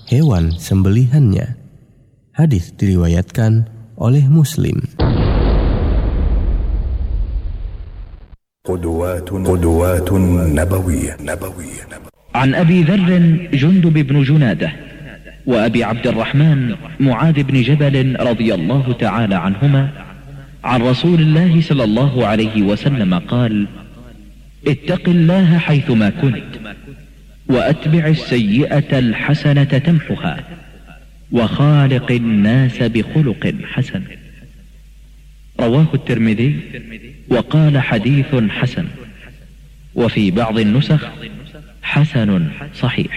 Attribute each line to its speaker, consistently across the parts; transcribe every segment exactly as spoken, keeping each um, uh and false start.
Speaker 1: hewan sembelihannya. Hadis diriwayatkan oleh Muslim.
Speaker 2: قدوات قدوات نبوية نبوية
Speaker 3: عن أبي ذر جندب بن جنادة وأبي عبد الرحمن معاذ بن جبل رضي الله تعالى عنهما عن رسول الله صلى الله عليه وسلم قال: اتق الله حيثما كنت وأتبع السيئة الحسنة تمحها وخالق الناس بخلق حسن. رواه الترمذي وقال حديث حسن، وفي بعض النسخ حسن صحيح.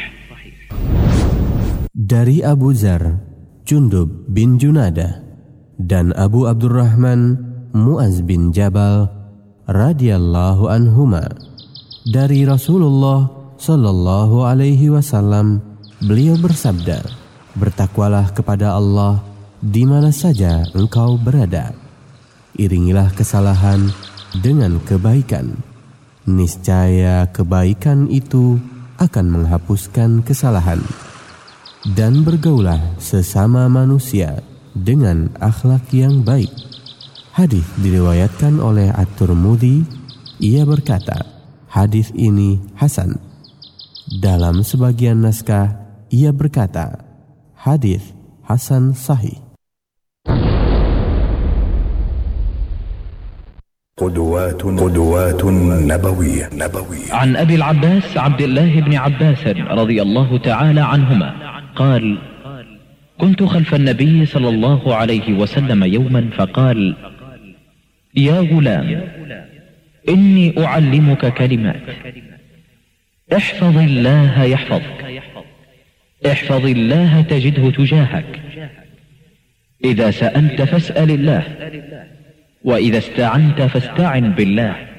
Speaker 1: Dari Abu Dzar, Jundub bin Junadah, dan Abu Abdurrahman Muaz bin Jabal radhiyallahu anhuma, dari Rasulullah sallallahu alaihi wasallam, beliau bersabda, bertakwalah kepada Allah di mana saja engkau berada. Iringilah kesalahan dengan kebaikan. Niscaya kebaikan itu akan menghapuskan kesalahan. Dan bergaulah sesama manusia dengan akhlak yang baik. Hadis diriwayatkan oleh At-Tirmidzi. Ia berkata, hadis ini hasan. Dalam sebagian naskah ia berkata, hadis hasan sahih.
Speaker 2: قدوات قدوات نبوية نبوية
Speaker 3: عن أبي العباس عبد الله بن عباس رضي الله تعالى عنهما قال: كنت خلف النبي صلى الله عليه وسلم يوما فقال: يا غلام، إني أعلمك كلمات، احفظ الله يحفظك، احفظ الله تجده تجاهك، إذا سألت فاسأل الله، وإذا استعنت فاستعن بالله.